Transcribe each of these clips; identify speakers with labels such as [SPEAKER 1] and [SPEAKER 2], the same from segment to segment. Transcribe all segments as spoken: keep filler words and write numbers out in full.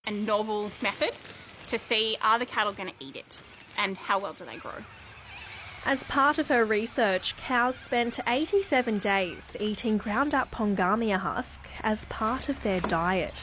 [SPEAKER 1] a novel method to see, are the cattle going to eat it and how well do they grow.
[SPEAKER 2] As part of her research, cows spent eighty-seven days eating ground-up Pongamia husk as part of their diet.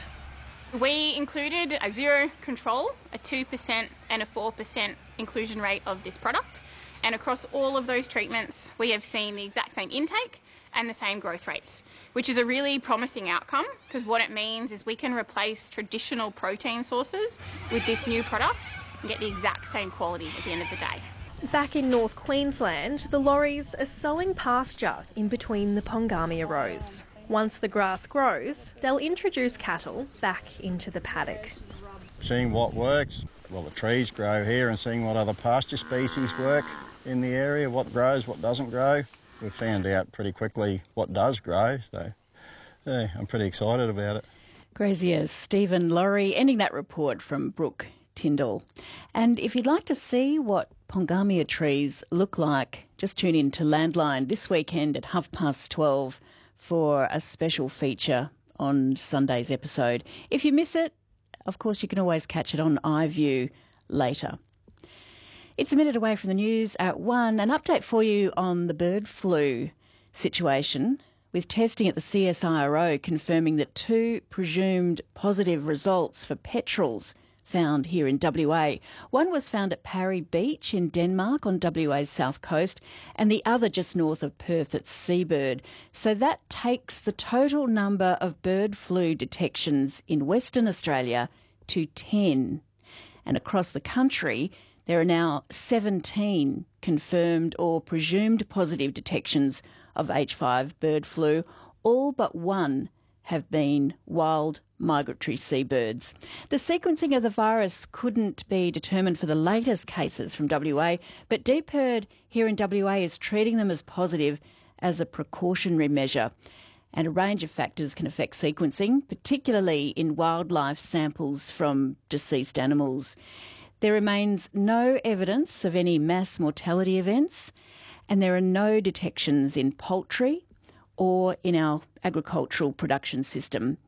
[SPEAKER 1] We included a zero control, a two percent and a four percent inclusion rate of this product. And across all of those treatments, we have seen the exact same intake and the same growth rates, which is a really promising outcome because what it means is we can replace traditional protein sources with this new product and get the exact same quality at the end of the day.
[SPEAKER 2] Back in North Queensland, the lorries are sowing pasture in between the Pongamia rows. Once the grass grows, they'll introduce cattle back into the paddock.
[SPEAKER 3] Seeing what works, well, the trees grow here, and seeing what other pasture species work in the area, what grows, what doesn't grow. We found out pretty quickly what does grow, so yeah, I'm pretty excited about it.
[SPEAKER 4] Grazier's Stephen Laurie, ending that report from Brooke Tyndall. And if you'd like to see what Pongamia trees look like, just tune in to Landline this weekend at half past twelve for a special feature on Sunday's episode. If you miss it, of course, you can always catch it on iView later. It's a minute away from the news at one. An update for you on the bird flu situation, with testing at the C S I R O confirming that two presumed positive results for petrels found here in W A. One was found at Parry Beach in Denmark on W A's south coast, and the other just north of Perth at Seabird. So that takes the total number of bird flu detections in Western Australia to ten. And across the country, there are now seventeen confirmed or presumed positive detections of H five bird flu. All but one have been wild migratory seabirds. The sequencing of the virus couldn't be determined for the latest cases from W A, but DPIRD here in W A is treating them as positive as a precautionary measure. And a range of factors can affect sequencing, particularly in wildlife samples from deceased animals. There remains no evidence of any mass mortality events, and there are no detections in poultry or in our agricultural production system.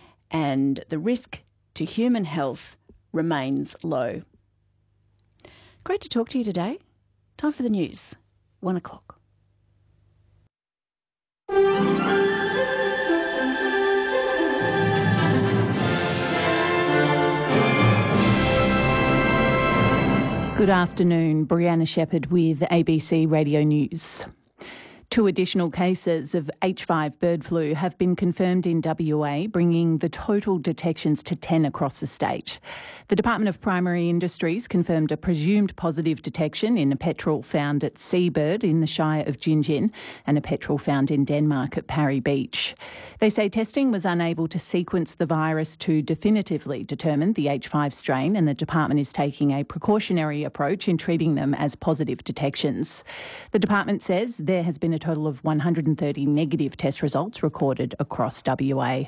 [SPEAKER 4] And the risk to human health remains low. Great to talk to you today. Time for the news. One o'clock.
[SPEAKER 5] Good afternoon, Brianna Shepherd with A B C Radio News. Two additional cases of H five bird flu have been confirmed in W A, bringing the total detections to ten across the state. The Department of Primary Industries confirmed a presumed positive detection in a petrel found at Seabird in the Shire of Gingin and a petrel found in Denmark at Parry Beach. They say testing was unable to sequence the virus to definitively determine the H five strain, and the department is taking a precautionary approach in treating them as positive detections. The department says there has been a total of one hundred thirty negative test results recorded across W A.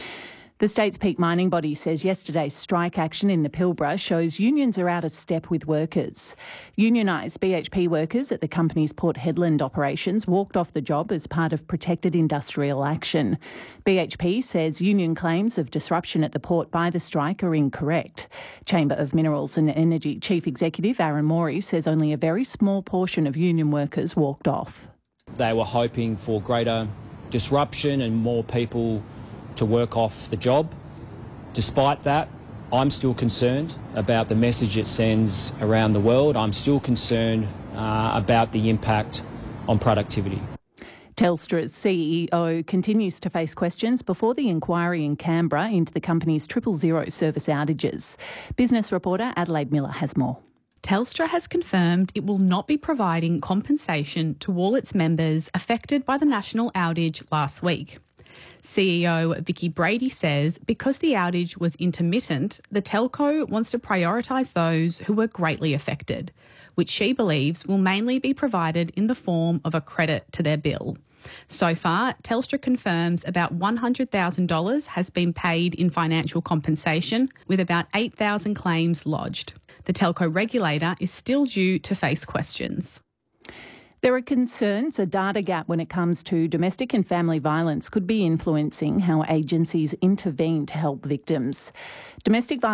[SPEAKER 5] The state's peak mining body says yesterday's strike action in the Pilbara shows unions are out of step with workers. Unionised B H P workers at the company's Port Hedland operations walked off the job as part of protected industrial action. B H P says union claims of disruption at the port by the strike are incorrect. Chamber of Minerals and Energy Chief Executive Aaron Morey says only a very small portion of union workers walked off.
[SPEAKER 6] They were hoping for greater disruption and more people to work off the job. Despite that, I'm still concerned about the message it sends around the world. I'm still concerned uh, about the impact on productivity.
[SPEAKER 5] Telstra's C E O continues to face questions before the inquiry in Canberra into the company's triple zero service outages. Business reporter Adelaide Miller has more.
[SPEAKER 7] Telstra has confirmed it will not be providing compensation to all its members affected by the national outage last week. C E O Vicky Brady says because the outage was intermittent, the telco wants to prioritise those who were greatly affected, which she believes will mainly be provided in the form of a credit to their bill. So far, Telstra confirms about one hundred thousand dollars has been paid in financial compensation, with about eight thousand claims lodged. The telco regulator is still due to face questions.
[SPEAKER 5] There are concerns a data gap when it comes to domestic and family violence could be influencing how agencies intervene to help victims. Domestic violence